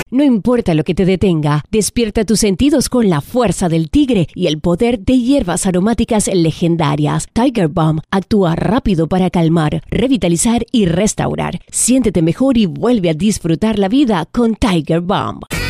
No importa lo que te detenga, despierta tus sentidos con la fuerza del tigre y el poder de hierbas aromáticas legendarias. Tiger Balm actúa rápido para calmar, revitalizar y restaurar. Siéntete mejor y vuelve a disfrutar la vida con Tiger Balm.